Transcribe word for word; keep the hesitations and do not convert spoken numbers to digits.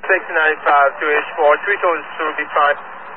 six nine five two H four, three toes two B five.